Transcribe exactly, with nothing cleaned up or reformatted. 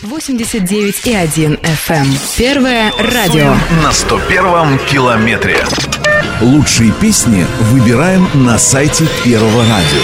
восемьдесят девять и один эф эм. Первое радио. На сто первом километре. Лучшие песни выбираем на сайте Первого радио.